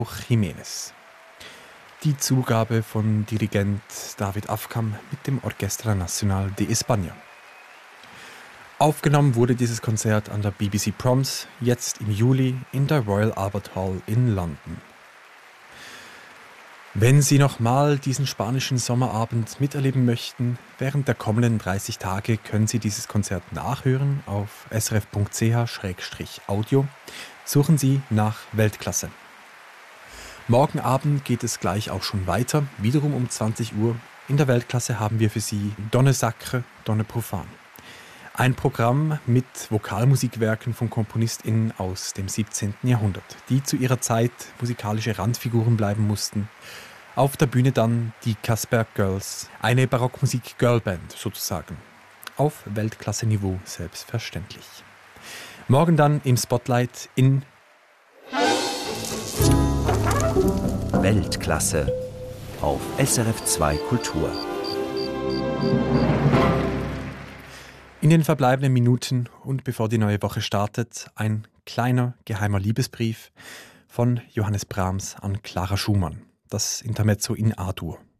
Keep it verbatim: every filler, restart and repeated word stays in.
Jiménez. Die Zugabe von Dirigent David Afkam mit dem Orquestra Nacional de España. Aufgenommen wurde dieses Konzert an der B B C Proms, jetzt im Juli in der Royal Albert Hall in London. Wenn Sie nochmal diesen spanischen Sommerabend miterleben möchten, während der kommenden dreißig Tage können Sie dieses Konzert nachhören auf s r f punkt c h slash audio. Suchen Sie nach Weltklasse. Morgen Abend geht es gleich auch schon weiter, wiederum um zwanzig Uhr. In der Weltklasse haben wir für Sie Donne Sacre, Donne Profane. Ein Programm mit Vokalmusikwerken von KomponistInnen aus dem siebzehnten Jahrhundert, die zu ihrer Zeit musikalische Randfiguren bleiben mussten. Auf der Bühne dann die Kasperk Girls, eine Barockmusik-Girlband sozusagen. Auf Weltklasse-Niveau selbstverständlich. Morgen dann im Spotlight in Weltklasse auf S R F zwei Kultur. In den verbleibenden Minuten und bevor die neue Woche startet, ein kleiner geheimer Liebesbrief von Johannes Brahms an Clara Schumann. Das Intermezzo in A-Dur.